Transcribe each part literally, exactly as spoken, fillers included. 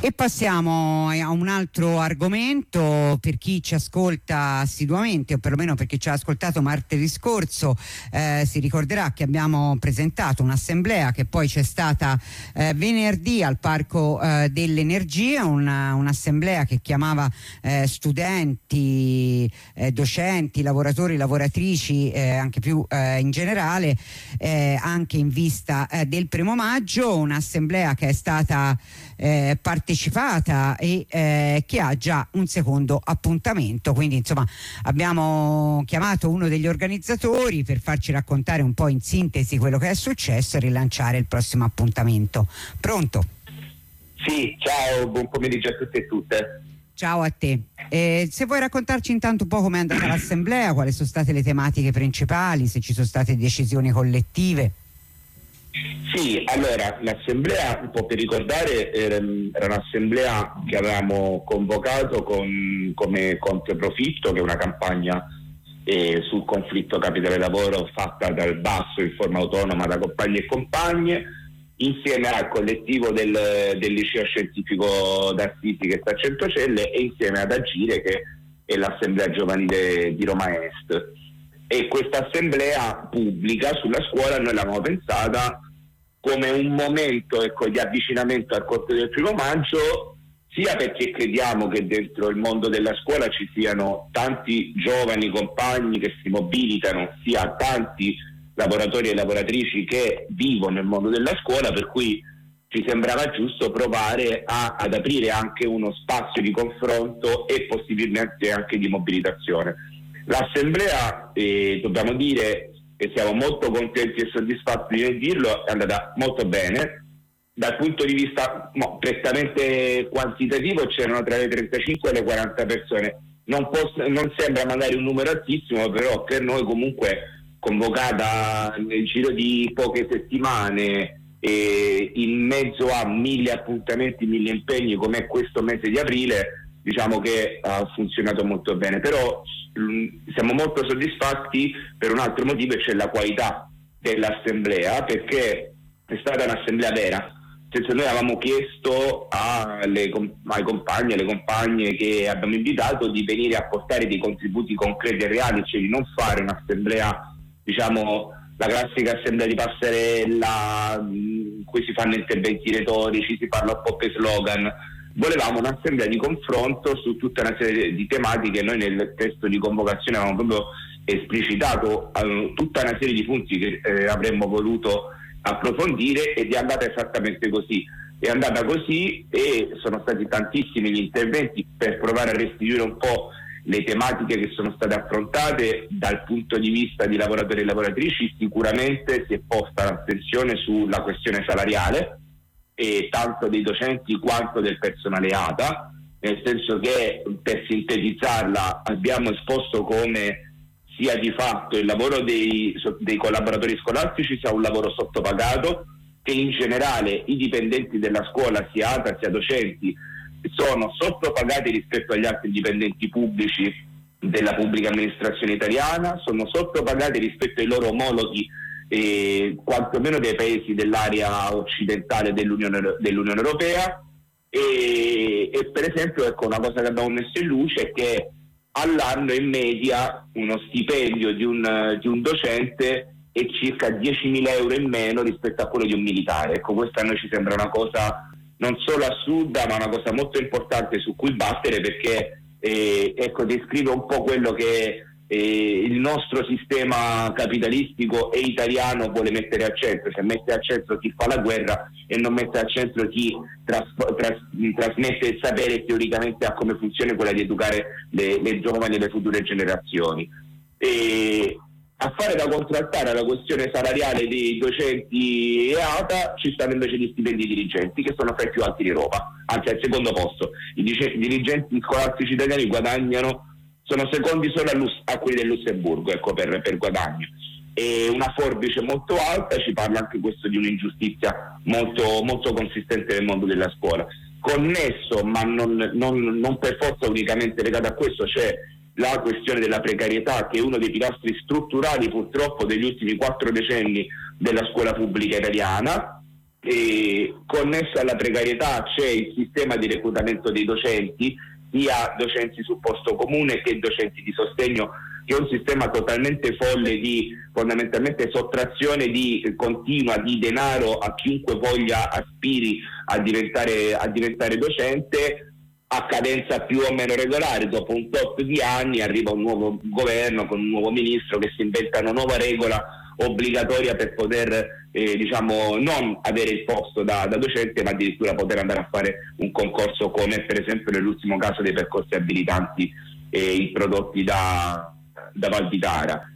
E passiamo a un altro argomento. Per chi ci ascolta assiduamente, o perlomeno per chi ci ha ascoltato martedì scorso, eh, si ricorderà che abbiamo presentato un'assemblea che poi c'è stata eh, venerdì al Parco eh, dell'Energia, una, un'assemblea che chiamava eh, studenti, eh, docenti, lavoratori, lavoratrici, eh, anche più eh, in generale, eh, anche in vista eh, del primo maggio, un'assemblea che è stata eh, partecipata e eh, che ha già un secondo appuntamento. Quindi insomma abbiamo chiamato uno degli organizzatori per farci raccontare un po' in sintesi quello che è successo e rilanciare il prossimo appuntamento. Pronto? Sì, ciao, buon pomeriggio a tutti e tutte. Ciao a te. Eh, se vuoi raccontarci intanto un po' com'è andata l'assemblea, quali sono state le tematiche principali, se ci sono state decisioni collettive. Sì, allora l'assemblea, un po' per ricordare, era, era un'assemblea che avevamo convocato con, come controprofitto, che è una campagna eh, sul conflitto capitale-lavoro fatta dal basso in forma autonoma da compagni e compagne, insieme al collettivo del, del liceo scientifico d'Assisi che sta a Centocelle e insieme ad Agire, che è l'assemblea giovanile di Roma Est. E questa assemblea pubblica sulla scuola noi l'abbiamo pensata come un momento, ecco, di avvicinamento al corpo del primo maggio, sia perché crediamo che dentro il mondo della scuola ci siano tanti giovani compagni che si mobilitano, sia tanti lavoratori e lavoratrici che vivono nel mondo della scuola, per cui ci sembrava giusto provare a, ad aprire anche uno spazio di confronto e possibilmente anche di mobilitazione. L'assemblea, eh, dobbiamo dire, e siamo molto contenti e soddisfatti di dirlo, è andata molto bene. Dal punto di vista no, prettamente quantitativo c'erano tra le trentacinque e le quaranta persone. Non, posso, non sembra magari un numero altissimo, però per noi comunque, convocata nel giro di poche settimane e in mezzo a mille appuntamenti, mille impegni come è questo mese di aprile, diciamo che ha funzionato molto bene. Però siamo molto soddisfatti per un altro motivo, cioè la qualità dell'assemblea, perché è stata un'assemblea vera. Senso, noi avevamo chiesto alle, ai compagni e alle compagne che abbiamo invitato di venire a portare dei contributi concreti e reali, cioè di non fare un'assemblea, diciamo, la classica assemblea di passerella in cui si fanno interventi retorici, si parla un po' per slogan. Volevamo un'assemblea di confronto su tutta una serie di tematiche. Noi nel testo di convocazione avevamo proprio esplicitato eh, tutta una serie di punti che eh, avremmo voluto approfondire, ed è andata esattamente così. È andata così e sono stati tantissimi gli interventi per provare a restituire un po' le tematiche che sono state affrontate dal punto di vista di lavoratori e lavoratrici. Sicuramente si è posta l'attenzione sulla questione salariale, e tanto dei docenti quanto del personale A T A, nel senso che, per sintetizzarla, abbiamo esposto come sia di fatto il lavoro dei, dei collaboratori scolastici sia un lavoro sottopagato, che in generale i dipendenti della scuola, sia A T A sia docenti, sono sottopagati rispetto agli altri dipendenti pubblici della pubblica amministrazione italiana, sono sottopagati rispetto ai loro omologhi eh, quantomeno dei paesi dell'area occidentale dell'Unione, dell'Unione Europea. E, e per esempio, ecco, una cosa che abbiamo messo in luce è che all'anno in media uno stipendio di un, di un docente è circa diecimila euro in meno rispetto a quello di un militare. Ecco, questa a noi ci sembra una cosa non solo assurda, ma una cosa molto importante su cui battere, perché eh, ecco, descrive un po' quello che eh, il nostro sistema capitalistico e italiano vuole mettere al centro, cioè mette al centro chi fa la guerra e non mette al centro chi tras- tras- trasmette il sapere teoricamente a come funziona quella di educare le, le giovani e le future generazioni. E a fare da contraltare alla questione salariale dei docenti e A T A ci stanno invece gli stipendi dirigenti, che sono fra i più alti d'Europa, anzi al secondo posto. I dic- dirigenti scolastici italiani guadagnano, sono secondi solo a, Lus- a quelli del Lussemburgo, ecco, per, per guadagno. E una forbice molto alta, ci parla anche questo di un'ingiustizia molto, molto consistente nel mondo della scuola. Connesso, ma non, non, non per forza unicamente legato a questo, c'è la questione della precarietà, che è uno dei pilastri strutturali purtroppo degli ultimi quattro decenni della scuola pubblica italiana, E connesso alla precarietà c'è il sistema di reclutamento dei docenti, sia docenti su posto comune che docenti di sostegno, che è un sistema totalmente folle di fondamentalmente sottrazione di continua di denaro a chiunque voglia aspiri a diventare, a diventare docente a cadenza più o meno regolare. Dopo un tot di anni arriva un nuovo governo con un nuovo ministro che si inventa una nuova regola obbligatoria per poter eh, diciamo non avere il posto da, da docente, ma addirittura poter andare a fare un concorso, come per esempio nell'ultimo caso dei percorsi abilitanti eh, introdotti da, da Valditara.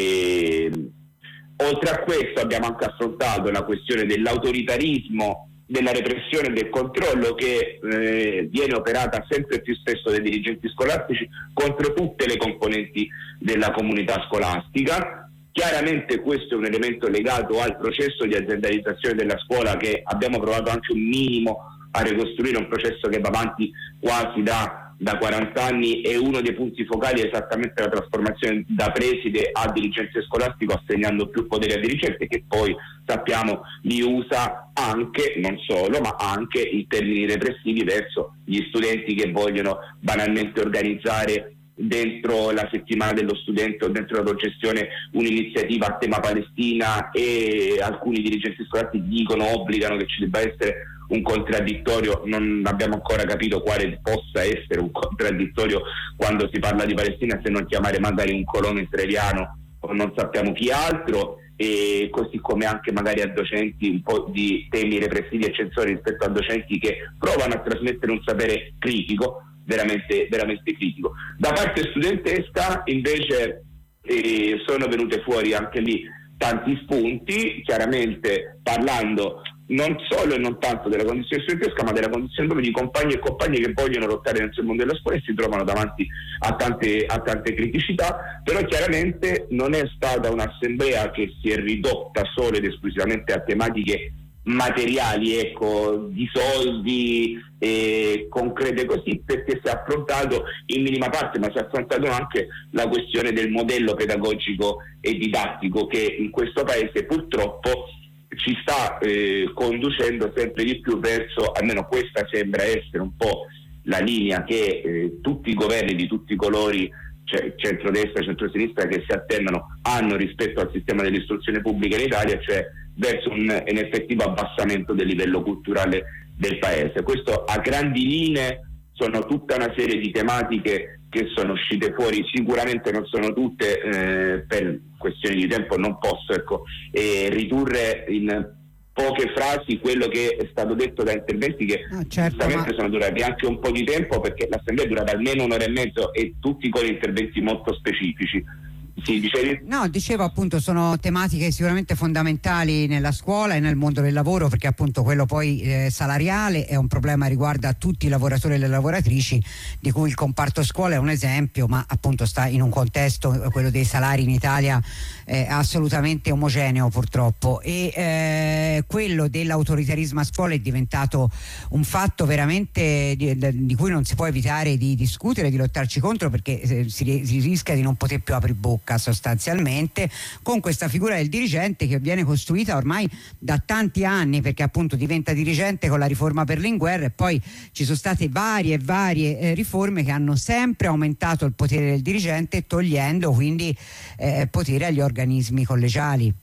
E, oltre a questo abbiamo anche affrontato la questione dell'autoritarismo, della repressione e del controllo che eh, viene operata sempre più spesso dai dirigenti scolastici contro tutte le componenti della comunità scolastica. Chiaramente questo è un elemento legato al processo di aziendalizzazione della scuola, che abbiamo provato anche un minimo a ricostruire, un processo che va avanti quasi da, da quaranta anni, e uno dei punti focali è esattamente la trasformazione da preside a dirigente scolastico, assegnando più potere a dirigente, che poi sappiamo li usa anche, non solo, ma anche in termini repressivi verso gli studenti che vogliono banalmente organizzare dentro la settimana dello studente o dentro la loro gestione un'iniziativa a tema Palestina, e alcuni dirigenti scolastici dicono, obbligano che ci debba essere un contraddittorio. Non abbiamo ancora capito quale possa essere un contraddittorio quando si parla di Palestina, se non chiamare magari un colono israeliano o non sappiamo chi altro, e così come anche magari a docenti un po' di temi repressivi e censori rispetto a docenti che provano a trasmettere un sapere critico, veramente, veramente critico. Da parte studentesca invece eh, sono venute fuori anche lì tanti spunti, chiaramente parlando non solo e non tanto della condizione studentesca, ma della condizione proprio di compagni e compagne che vogliono lottare nel mondo della scuola e si trovano davanti a tante, a tante criticità. Però chiaramente non è stata un'assemblea che si è ridotta solo ed esclusivamente a tematiche materiali, ecco, di soldi eh, concrete così, perché si è affrontato in minima parte, ma si è affrontato anche la questione del modello pedagogico e didattico che in questo paese purtroppo ci sta eh, conducendo sempre di più verso, almeno questa sembra essere un po' la linea che eh, tutti i governi di tutti i colori, cioè centrodestra e centrosinistra, che si alternano, hanno rispetto al sistema dell'istruzione pubblica in Italia, cioè verso un, un effettivo abbassamento del livello culturale del paese. Questo a grandi linee sono tutta una serie di tematiche che sono uscite fuori, sicuramente non sono tutte, eh, per questioni di tempo non posso ecco, eh, ridurre in poche frasi quello che è stato detto da interventi che ah, certo, giustamente ma... sono durati anche un po' di tempo, perché l'assemblea è durata almeno un'ora e mezzo e tutti con interventi molto specifici. Sì, dicevi? No, dicevo appunto sono tematiche sicuramente fondamentali nella scuola e nel mondo del lavoro, perché appunto quello poi eh, salariale è un problema, riguarda tutti i lavoratori e le lavoratrici, di cui il comparto scuola è un esempio, ma appunto sta in un contesto, quello dei salari in Italia, eh, assolutamente omogeneo purtroppo, e eh, quello dell'autoritarismo a scuola è diventato un fatto veramente di, di cui non si può evitare di discutere, di lottarci contro, perché eh, si, si rischia di non poter più aprire bocca sostanzialmente con questa figura del dirigente che viene costruita ormai da tanti anni, perché appunto diventa dirigente con la riforma Berlinguer, e poi ci sono state varie e varie eh, riforme che hanno sempre aumentato il potere del dirigente, togliendo quindi eh, potere agli organismi collegiali.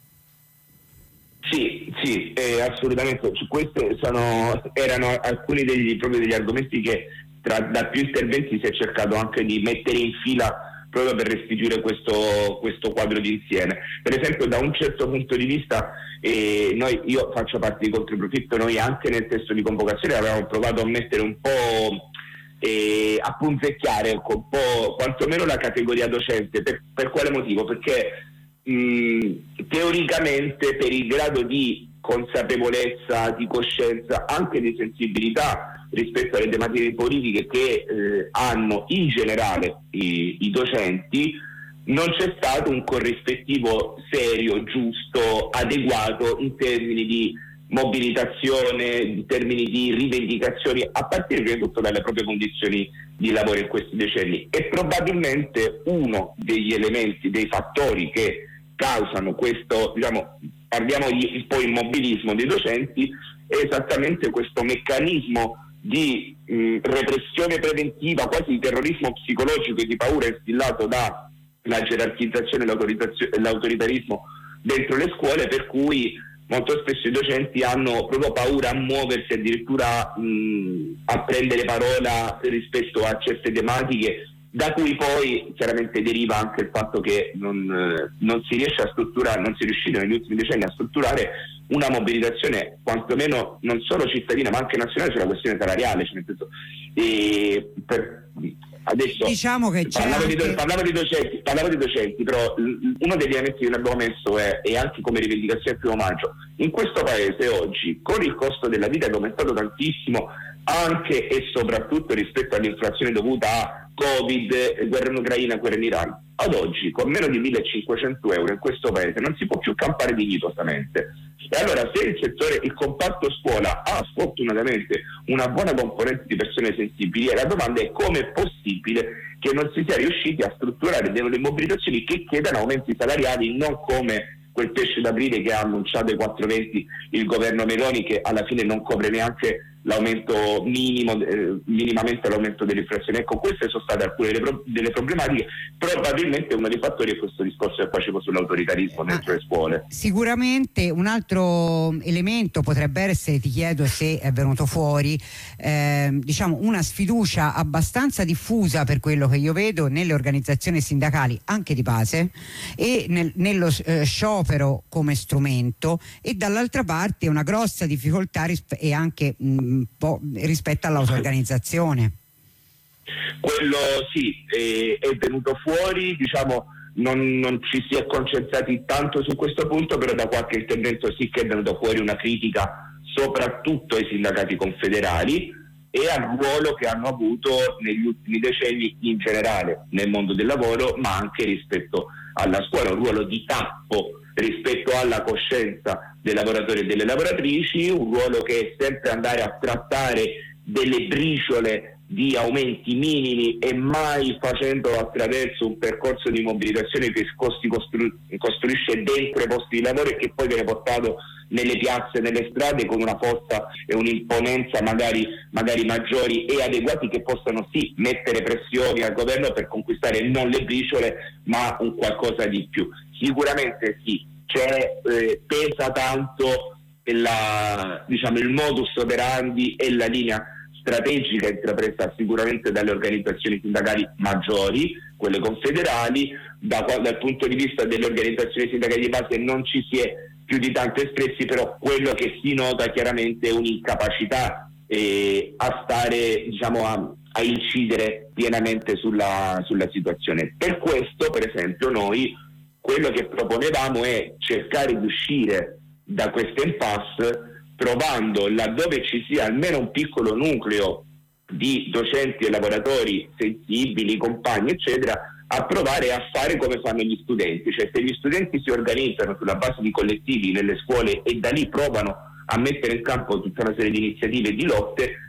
Sì, sì, eh, assolutamente. Questi sono, erano alcuni degli, proprio degli argomenti che tra, da più interventi si è cercato anche di mettere in fila proprio per restituire questo, questo quadro d'insieme. Per esempio, da un certo punto di vista, eh, noi, io faccio parte di Controprofitto, noi anche nel testo di convocazione avevamo provato a mettere un po', eh, a punzecchiare ecco, un po' quantomeno la categoria docente. Per, per quale motivo? Perché mh, teoricamente, per il grado di consapevolezza, di coscienza, anche di sensibilità rispetto alle tematiche politiche che eh, hanno in generale i, i docenti, non c'è stato un corrispettivo serio, giusto, adeguato in termini di mobilitazione, in termini di rivendicazioni, a partire prima di tutto dalle proprie condizioni di lavoro in questi decenni. E probabilmente uno degli elementi, dei fattori che causano questo, diciamo, parliamo di un po' immobilismo dei docenti, è esattamente questo meccanismo di mh, repressione preventiva, quasi di terrorismo psicologico e di paura instillato dalla gerarchizzazione e l'autoritarismo dentro le scuole, per cui molto spesso i docenti hanno proprio paura a muoversi, addirittura mh, a prendere parola rispetto a certe tematiche, da cui poi chiaramente deriva anche il fatto che non, non si riesce a strutturare, non si è riuscito negli ultimi decenni a strutturare una mobilitazione quantomeno non solo cittadina ma anche nazionale sulla questione salariale, cioè nel senso, e per, adesso diciamo che parlavo, anche... di, parlavo, di docenti, parlavo di docenti, però uno degli elementi che noi abbiamo messo è, e anche come rivendicazione del primo maggio, in questo paese oggi con il costo della vita che è aumentato tantissimo anche e soprattutto rispetto all'inflazione dovuta a Covid, guerra in Ucraina, guerra in Iran, ad oggi con meno di millecinquecento euro in questo paese non si può più campare dignitosamente. E allora se il settore, il comparto scuola ha sfortunatamente una buona componente di persone sensibili, la domanda è come è possibile che non si sia riusciti a strutturare delle mobilitazioni che chiedano aumenti salariali, non come quel pesce d'aprile che ha annunciato ai quattro venti il governo Meloni, che alla fine non copre neanche l'aumento minimo, eh, minimamente l'aumento dell'inflazione. Ecco, queste sono state alcune delle, pro- delle problematiche. Probabilmente uno dei fattori è questo discorso che facevo sull'autoritarismo dentro le scuole. Sicuramente un altro elemento potrebbe essere, ti chiedo se è venuto fuori, eh, diciamo una sfiducia abbastanza diffusa, per quello che io vedo, nelle organizzazioni sindacali anche di base e nel, nello eh, sciopero come strumento, e dall'altra parte una grossa difficoltà rispe- e anche mh, un po' rispetto all'auto-organizzazione. Quello sì, è, è venuto fuori, diciamo non, non ci si è concentrati tanto su questo punto, però da qualche intervento sì che è venuto fuori una critica soprattutto ai sindacati confederali e al ruolo che hanno avuto negli ultimi decenni in generale nel mondo del lavoro, ma anche rispetto alla scuola, un ruolo di tappo rispetto alla coscienza dei lavoratori e delle lavoratrici, un ruolo che è sempre andare a trattare delle briciole di aumenti minimi e mai facendo attraverso un percorso di mobilitazione che si costru- costruisce dentro i posti di lavoro e che poi viene portato nelle piazze, nelle strade con una forza e un'imponenza magari, magari maggiori e adeguati, che possano sì mettere pressioni al governo per conquistare non le briciole ma un qualcosa di più. Sicuramente sì, c'è, eh, pesa tanto la, diciamo, il modus operandi e la linea strategica intrapresa sicuramente dalle organizzazioni sindacali maggiori, quelle confederali. Da, dal punto di vista delle organizzazioni sindacali di base non ci si è più di tanto espressi, però quello che si nota chiaramente è un'incapacità eh, a stare, diciamo, a, a incidere pienamente sulla, sulla situazione. Per questo, per esempio, noi quello che proponevamo è cercare di uscire da questo impasse, provando, laddove ci sia almeno un piccolo nucleo di docenti e lavoratori sensibili, compagni eccetera, a provare a fare come fanno gli studenti. Cioè, se gli studenti si organizzano sulla base di collettivi nelle scuole e da lì provano a mettere in campo tutta una serie di iniziative e di lotte,